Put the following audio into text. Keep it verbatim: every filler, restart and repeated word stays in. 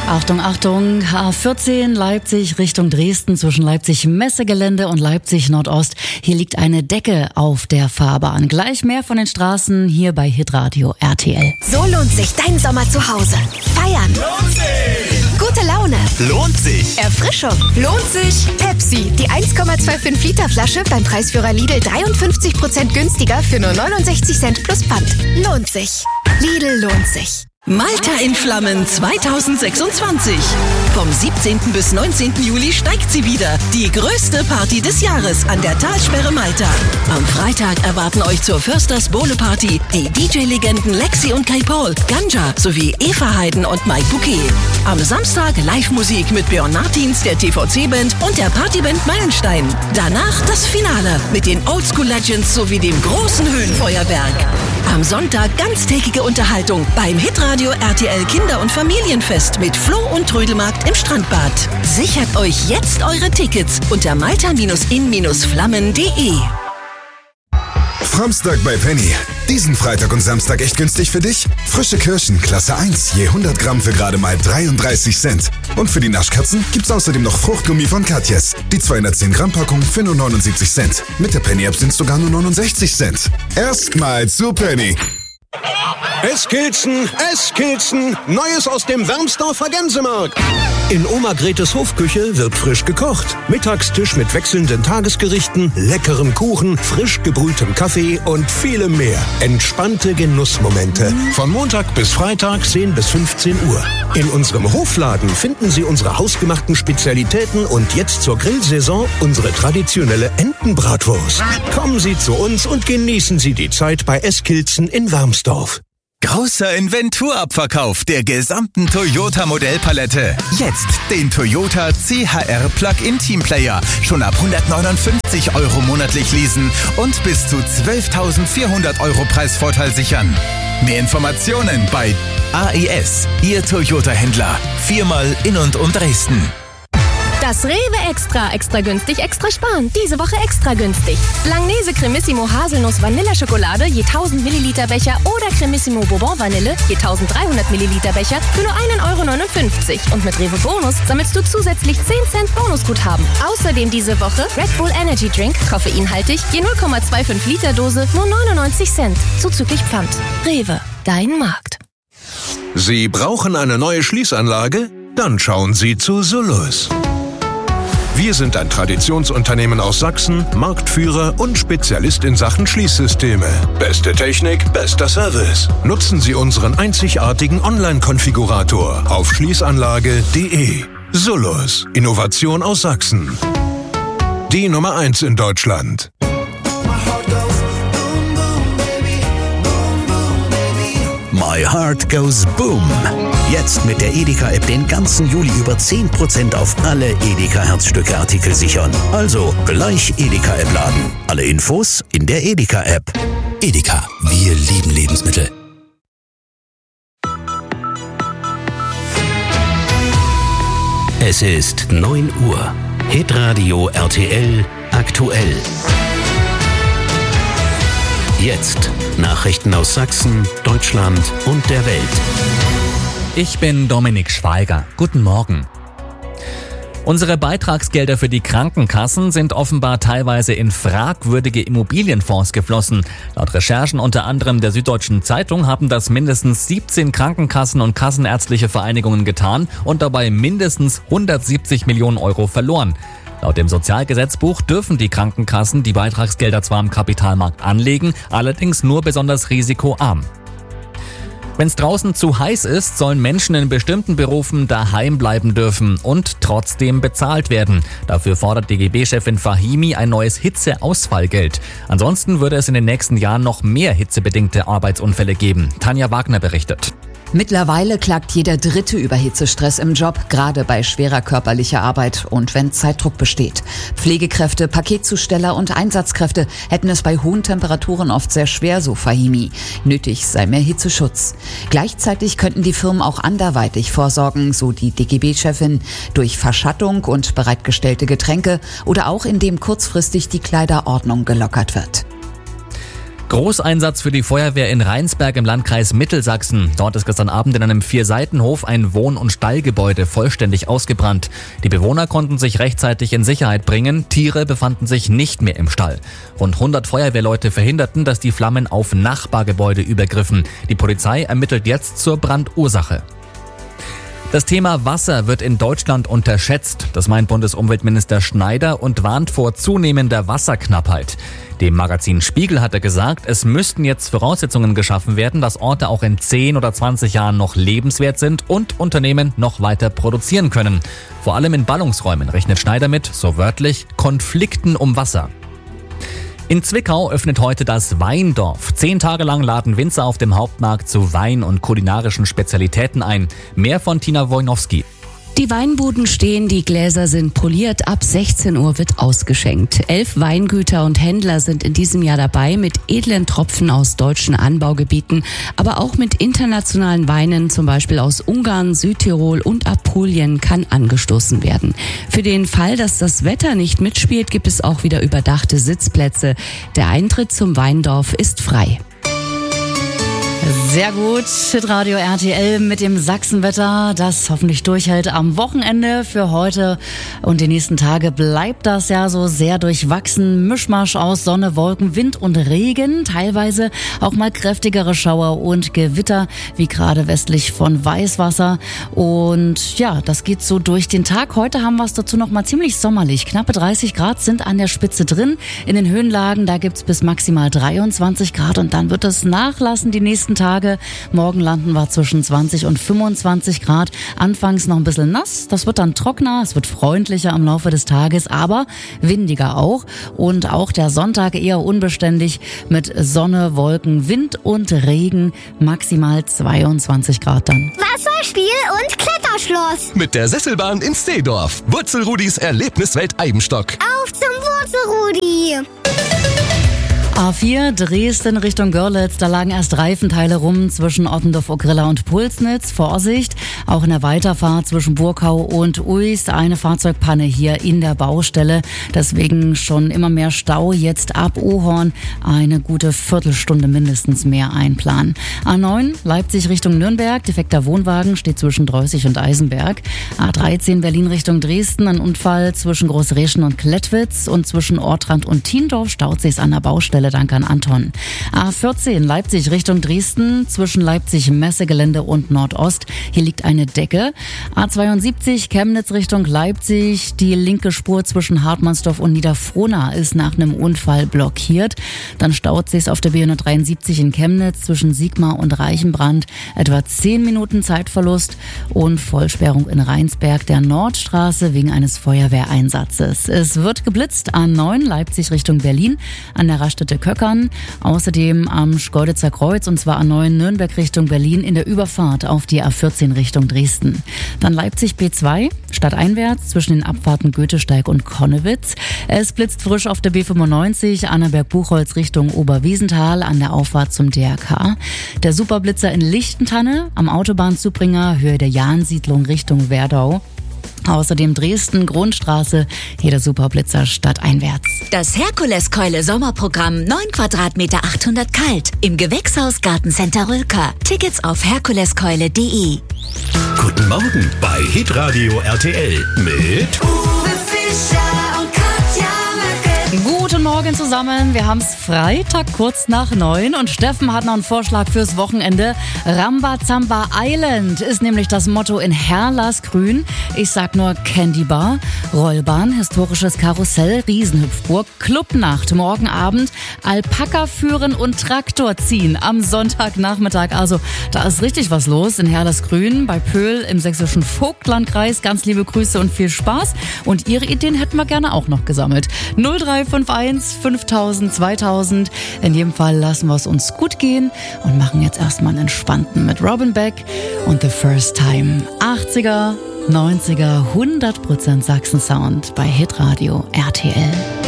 Achtung, Achtung, H vierzehn Leipzig Richtung Dresden zwischen Leipzig-Messegelände und Leipzig-Nordost. Hier liegt eine Decke auf der Fahrbahn. Gleich mehr von den Straßen hier bei Hitradio R T L. So lohnt sich dein Sommer zu Hause. Feiern. Lohnt sich. Gute Laune. Lohnt sich. Erfrischung. Lohnt sich. Pepsi, die eins Komma fünfundzwanzig Liter Flasche beim Preisführer Lidl dreiundfünfzig Prozent günstiger für nur neunundsechzig Cent plus Pfand. Lohnt sich. Lidl lohnt sich. Malta in Flammen zweitausendsechsundzwanzig. Vom siebzehnten bis neunzehnten Juli steigt sie wieder. Die größte Party des Jahres an der Talsperre Malta. Am Freitag erwarten euch zur Försters Bowle Party die D J-Legenden Lexi und Kai Paul, Ganja sowie Eva Heiden und Mike Bouquet. Am Samstag Live-Musik mit Björn Martins, der T V C-Band und der Partyband Meilenstein. Danach das Finale mit den Oldschool Legends sowie dem großen Höhenfeuerwerk. Am Sonntag ganztägige Unterhaltung beim Hitradio R T L Kinder- und Familienfest mit Flo und Trödelmarkt im Strandbad. Sichert euch jetzt eure Tickets unter malta in flammen punkt de. Framstag bei Penny. Diesen Freitag und Samstag echt günstig für dich? Frische Kirschen, Klasse eins, je hundert Gramm für gerade mal dreiunddreißig Cent. Und für die Naschkatzen gibt's außerdem noch Fruchtgummi von Katjes. Die zweihundertzehn Gramm Packung für nur neunundsiebzig Cent. Mit der Penny-App sind's sogar nur neunundsechzig Cent. Erstmal zu Penny. Eskilzen, Eskilzen, Neues aus dem Wermsdorfer Gänsemarkt. In Oma Gretes Hofküche wird frisch gekocht. Mittagstisch mit wechselnden Tagesgerichten, leckerem Kuchen, frisch gebrühtem Kaffee und vielem mehr. Entspannte Genussmomente. Von Montag bis Freitag zehn bis fünfzehn Uhr. In unserem Hofladen finden Sie unsere hausgemachten Spezialitäten und jetzt zur Grillsaison unsere traditionelle Entenbratwurst. Kommen Sie zu uns und genießen Sie die Zeit bei Eskilzen in Wermsdorf. Großer Inventurabverkauf der gesamten Toyota-Modellpalette. Jetzt den Toyota C H R Plug-in Teamplayer. Schon ab hundertneunundfünfzig Euro monatlich leasen und bis zu zwölftausendvierhundert Euro Preisvorteil sichern. Mehr Informationen bei A E S, Ihr Toyota-Händler. Viermal in und um Dresden. Das Rewe Extra, extra günstig, extra sparen. Diese Woche extra günstig. Langnese Cremissimo Haselnuss Vanilleschokolade je tausend Milliliter Becher oder Cremissimo Bourbon Vanille je dreizehnhundert Milliliter Becher für nur ein Euro neunundfünfzig. Und mit Rewe Bonus sammelst du zusätzlich zehn Cent Bonusguthaben. Außerdem diese Woche Red Bull Energy Drink, koffeinhaltig, je null Komma fünfundzwanzig Liter Dose, nur neunundneunzig Cent. Zuzüglich Pfand. Rewe, dein Markt. Sie brauchen eine neue Schließanlage? Dann schauen Sie zu Solus. Wir sind ein Traditionsunternehmen aus Sachsen, Marktführer und Spezialist in Sachen Schließsysteme. Beste Technik, bester Service. Nutzen Sie unseren einzigartigen Online-Konfigurator auf schließanlage punkt de. Solus, Innovation aus Sachsen. Die Nummer eins in Deutschland. My Heart Goes Boom. Jetzt mit der Edeka-App den ganzen Juli über zehn Prozent auf alle Edeka-Herzstücke-Artikel sichern. Also gleich Edeka-App laden. Alle Infos in der Edeka-App. Edeka, wir lieben Lebensmittel. Es ist neun Uhr. Hitradio R T L aktuell. Jetzt Nachrichten aus Sachsen, Deutschland und der Welt. Ich bin Dominik Schweiger. Guten Morgen. Unsere Beitragsgelder für die Krankenkassen sind offenbar teilweise in fragwürdige Immobilienfonds geflossen. Laut Recherchen unter anderem der Süddeutschen Zeitung haben das mindestens siebzehn Krankenkassen und kassenärztliche Vereinigungen getan und dabei mindestens hundertsiebzig Millionen Euro verloren. Laut dem Sozialgesetzbuch dürfen die Krankenkassen die Beitragsgelder zwar am Kapitalmarkt anlegen, allerdings nur besonders risikoarm. Wenn es draußen zu heiß ist, sollen Menschen in bestimmten Berufen daheim bleiben dürfen und trotzdem bezahlt werden. Dafür fordert D G B-Chefin Fahimi ein neues Hitzeausfallgeld. Ansonsten würde es in den nächsten Jahren noch mehr hitzebedingte Arbeitsunfälle geben. Tanja Wagner berichtet. Mittlerweile klagt jeder Dritte über Hitzestress im Job, gerade bei schwerer körperlicher Arbeit und wenn Zeitdruck besteht. Pflegekräfte, Paketzusteller und Einsatzkräfte hätten es bei hohen Temperaturen oft sehr schwer, so Fahimi. Nötig sei mehr Hitzeschutz. Gleichzeitig könnten die Firmen auch anderweitig vorsorgen, so die D G B-Chefin, durch Verschattung und bereitgestellte Getränke oder auch indem kurzfristig die Kleiderordnung gelockert wird. Großeinsatz für die Feuerwehr in Rheinsberg im Landkreis Mittelsachsen. Dort ist gestern Abend in einem Vierseitenhof ein Wohn- und Stallgebäude vollständig ausgebrannt. Die Bewohner konnten sich rechtzeitig in Sicherheit bringen. Tiere befanden sich nicht mehr im Stall. Rund hundert Feuerwehrleute verhinderten, dass die Flammen auf Nachbargebäude übergriffen. Die Polizei ermittelt jetzt zur Brandursache. Das Thema Wasser wird in Deutschland unterschätzt. Das meint Bundesumweltminister Schneider und warnt vor zunehmender Wasserknappheit. Dem Magazin Spiegel hat er gesagt, es müssten jetzt Voraussetzungen geschaffen werden, dass Orte auch in zehn oder zwanzig Jahren noch lebenswert sind und Unternehmen noch weiter produzieren können. Vor allem in Ballungsräumen rechnet Schneider mit, so wörtlich, Konflikten um Wasser. In Zwickau öffnet heute das Weindorf. Zehn Tage lang laden Winzer auf dem Hauptmarkt zu Wein und kulinarischen Spezialitäten ein. Mehr von Tina Wojnowski. Die Weinbuden stehen, die Gläser sind poliert. Ab sechzehn Uhr wird ausgeschenkt. Elf Weingüter und Händler sind in diesem Jahr dabei mit edlen Tropfen aus deutschen Anbaugebieten, aber auch mit internationalen Weinen, zum Beispiel aus Ungarn, Südtirol und Apulien, kann angestoßen werden. Für den Fall, dass das Wetter nicht mitspielt, gibt es auch wieder überdachte Sitzplätze. Der Eintritt zum Weindorf ist frei. Sehr gut, Hitradio R T L mit dem Sachsenwetter, das hoffentlich durchhält am Wochenende. Für heute und die nächsten Tage bleibt das ja so sehr durchwachsen. Mischmasch aus Sonne, Wolken, Wind und Regen, teilweise auch mal kräftigere Schauer und Gewitter, wie gerade westlich von Weißwasser. Und ja, das geht so durch den Tag. Heute haben wir es dazu noch mal ziemlich sommerlich. Knappe dreißig Grad sind an der Spitze drin. In den Höhenlagen, da gibt's bis maximal dreiundzwanzig Grad und dann wird es nachlassen die nächsten Tage. Morgen landen wir zwischen zwanzig und fünfundzwanzig Grad. Anfangs noch ein bisschen nass. Das wird dann trockener. Es wird freundlicher im Laufe des Tages, aber windiger auch. Und auch der Sonntag eher unbeständig mit Sonne, Wolken, Wind und Regen. Maximal zweiundzwanzig Grad dann. Wasserspiel und Kletterschloss. Mit der Sesselbahn in Steedorf. Wurzelrudis Erlebniswelt Eibenstock. Auf zum Wurzelrudi. A vier Dresden Richtung Görlitz, da lagen erst Reifenteile rum zwischen Ottendorf-Ogrilla und Pulsnitz. Vorsicht, auch in der Weiterfahrt zwischen Burkau und Uist eine Fahrzeugpanne hier in der Baustelle. Deswegen schon immer mehr Stau. Jetzt ab Ohorn eine gute Viertelstunde mindestens mehr einplanen. A neun Leipzig Richtung Nürnberg, defekter Wohnwagen steht zwischen Dreußig und Eisenberg. A dreizehn Berlin Richtung Dresden, ein Unfall zwischen Großreschen und Klettwitz und zwischen Ortrand und Tiendorf staut sich's an der Baustelle. Dank an Anton. A vierzehn Leipzig Richtung Dresden zwischen Leipzig Messegelände und Nordost. Hier liegt eine Decke. A zweiundsiebzig Chemnitz Richtung Leipzig. Die linke Spur zwischen Hartmannsdorf und Niederfrohna ist nach einem Unfall blockiert. Dann staut sich's auf der B hundertdreiundsiebzig in Chemnitz zwischen Sigmar und Reichenbrand. Etwa zehn Minuten Zeitverlust und Vollsperrung in Rheinsberg der Nordstraße wegen eines Feuerwehreinsatzes. Es wird geblitzt. A neun Leipzig Richtung Berlin an der Raststätte Köckern, außerdem am Schkeuditzer Kreuz und zwar A neun Nürnberg Richtung Berlin in der Überfahrt auf die A vierzehn Richtung Dresden. Dann Leipzig B zwei, stadteinwärts zwischen den Abfahrten Goethesteig und Konnewitz. Es blitzt frisch auf der B fünfundneunzig, Annaberg-Buchholz Richtung Oberwiesenthal an der Auffahrt zum D R K. Der Superblitzer in Lichtentanne am Autobahnzubringer Höhe der Jahnsiedlung Richtung Werdau. Außerdem Dresden, Grundstraße, hier der Superblitzer stadteinwärts. Das Herkuleskeule Sommerprogramm, neun Quadratmeter achthundert kalt. Im Gewächshaus Gartencenter Rülker. Tickets auf herkuleskeule punkt de. Guten Morgen bei Hitradio R T L mit Uwe Fischer und Katja Möcke. Guten Morgen zusammen. Wir haben's Freitag kurz nach neun und Steffen hat noch einen Vorschlag fürs Wochenende. Rambazamba Island ist nämlich das Motto in Herrlasgrün. Ich sag nur Candy Bar, Rollbahn, historisches Karussell, Riesenhüpfburg, Clubnacht, morgen Abend, Alpaka führen und Traktor ziehen am Sonntagnachmittag. Also da ist richtig was los in Herrlasgrün bei Pöhl im sächsischen Vogtlandkreis. Ganz liebe Grüße und viel Spaß. Und Ihre Ideen hätten wir gerne auch noch gesammelt. null drei fünf eins fünftausend zweitausend. In jedem Fall lassen wir es uns gut gehen und machen jetzt erstmal einen entspannten mit Robin Beck und The First Time. achtziger, neunziger, hundert Prozent Sachsen-Sound bei Hitradio R T L.